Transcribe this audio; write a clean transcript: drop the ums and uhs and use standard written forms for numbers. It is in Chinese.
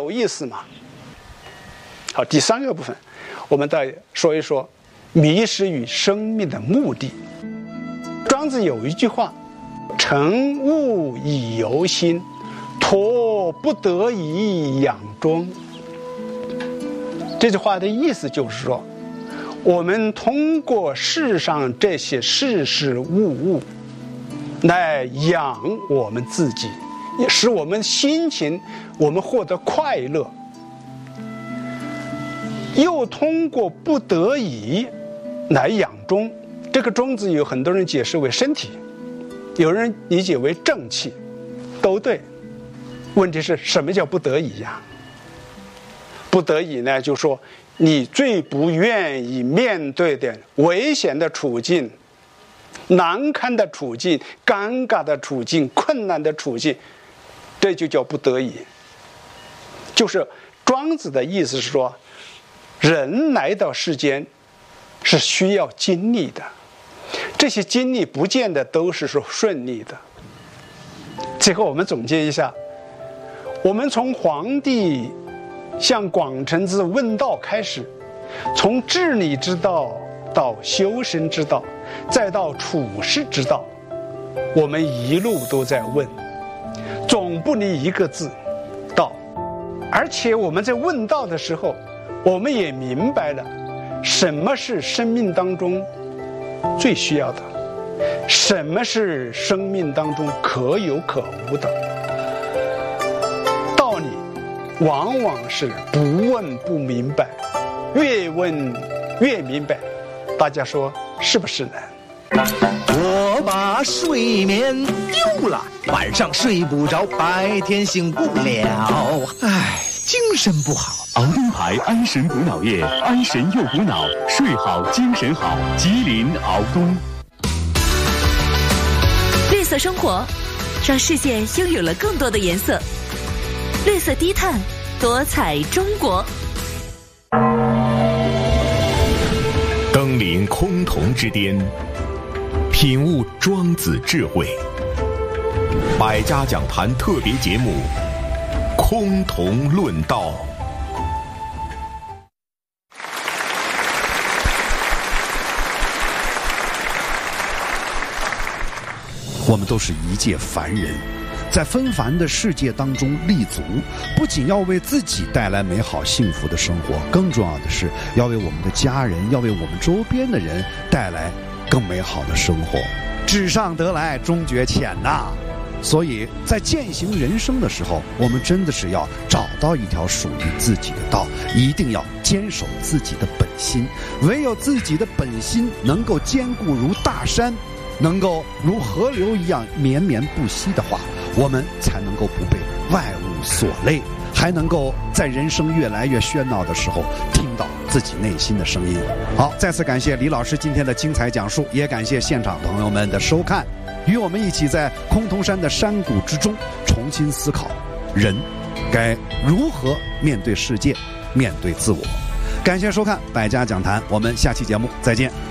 有意思吗？好，第三个部分，我们再说一说迷失与生命的目的。庄子有一句话：“乘物以游心，托不得已养中。”这句话的意思就是说，我们通过世上这些事事物来养我们自己，也使我们心情我们获得快乐，又通过不得已来养中。这个中字有很多人解释为身体，有人理解为正气，都对。问题是什么叫不得已呀？不得已呢，就说你最不愿意面对的危险的处境、难堪的处境、尴尬的处境、困难的处境，这就叫不得已。就是庄子的意思是说，人来到世间是需要经历的，这些经历不见得都是说顺利的。最后我们总结一下，我们从黄帝向广成子问道开始，从治理之道到修身之道，再到处世之道，我们一路都在问，总不离一个字：道。而且我们在问道的时候，我们也明白了什么是生命当中最需要的，什么是生命当中可有可无的。道理往往是不问不明白，越问越明白。大家说是不是呢？ 我把睡眠丢了，晚上睡不着，白天醒不了，唉，精神不好。 熬灯牌安神补脑液，安神又补脑，睡好精神好。吉林熬东。 绿色生活，让世界拥有了更多的颜色。绿色低碳，多彩中国。 登临崆峒之巅，品悟庄子智慧。百家讲坛特别节目《崆峒论道》。 我们都是一介凡人，在纷繁的世界当中立足，不仅要为自己带来美好幸福的生活，更重要的是要为我们的家人，要为我们周边的人带来更美好的生活。纸上得来终觉浅呐，所以在践行人生的时候，我们真的是要找到一条属于自己的道，一定要坚守自己的本心。唯有自己的本心能够坚固如大山，能够如河流一样绵绵不息的话，我们才能够不被外物所累，还能够在人生越来越喧闹的时候听到自己内心的声音。好，再次感谢李老师今天的精彩讲述，也感谢现场朋友们的收看，与我们一起在崆峒山的山谷之中重新思考人该如何面对世界，面对自我。感谢收看百家讲坛，我们下期节目再见。